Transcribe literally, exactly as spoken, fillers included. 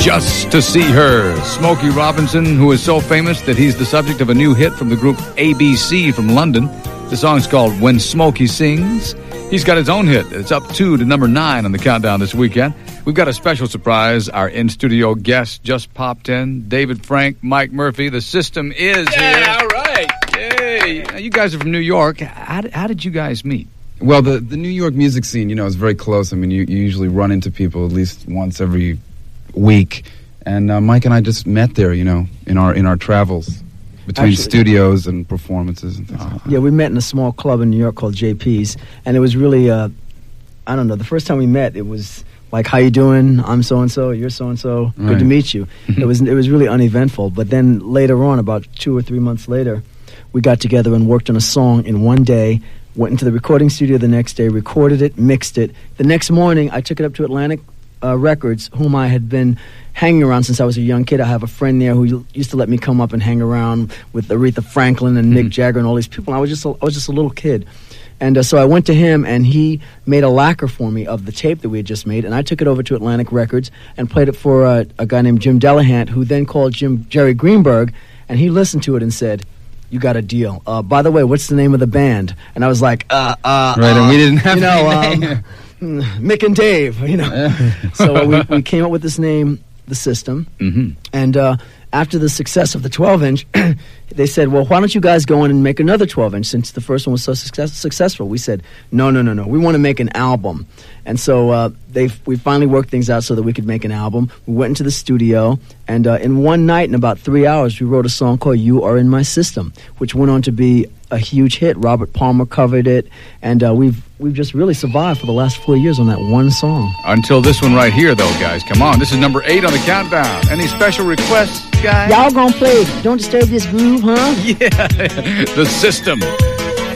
Just to See Her. Smokey Robinson, who is so famous that he's the subject of a new hit from the group A B C from London. The song's called When Smokey Sings. He's got his own hit. It's up two to number nine on the countdown this weekend. We've got a special surprise. Our in-studio guest just popped in. David Frank, Mike Murphy. The system is yeah, here. All right. Yay. Now, you guys are from New York. How did, how did you guys meet? Well, the, the New York music scene, you know, is very close. I mean, you, you usually run into people at least once every week. And uh, Mike and I just met there, you know, in our in our travels between Actually, studios and performances and things like that. Yeah, we met in a small club in New York called J P's, and it was really, uh, I don't know, the first time we met, it was like, how you doing? I'm so-and-so, you're so-and-so, Right. good to meet you. It was it was really uneventful, but then later on, about two or three months later, we got together and worked on a song in one day, went into the recording studio the next day, recorded it, mixed it. The next morning, I took it up to Atlantic uh, Records, whom I had been hanging around since I was a young kid. I have a friend there who used to let me come up and hang around with Aretha Franklin and Mick Jagger and all these people. And I was just a, I was just a little kid. And uh, so I went to him, and he made a lacquer for me of the tape that we had just made, and I took it over to Atlantic Records and played it for uh, a guy named Jim Delahant, who then called Jim Jerry Greenberg, and he listened to it and said, "You got a deal. Uh, by the way, what's the name of the band?" And I was like, uh, uh, Right, uh, and we didn't have you know, any um, Mick and Dave, you know. So uh, we, we came up with this name, The System, Mm-hmm. and uh, after the success of the twelve-inch, they said, well, why don't you guys go in and make another twelve-inch since the first one was so success- successful? We said, no, no, no, no. We want to make an album. And so uh, they we finally worked things out so that we could make an album. We went into the studio, and uh, in one night, in about three hours, we wrote a song called You Are In My System, which went on to be a huge hit. Robert Palmer covered it, and uh, we've we've just really survived for the last four years on that one song. Until this one right here, though, guys. Come on. This is number eight on the countdown. Any special requests, guys? Y'all gonna play Don't Disturb This Groove, huh? Yeah. The System.